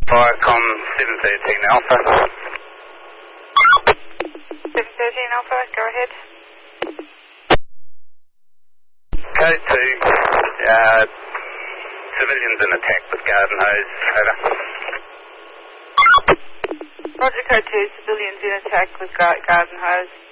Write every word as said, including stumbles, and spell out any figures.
Viacom seven thirteen Alpha. seven thirteen Alpha, go ahead. Code two, uh, civilians in attack with garden hose, over. Roger, code two, civilians in attack with garden hose.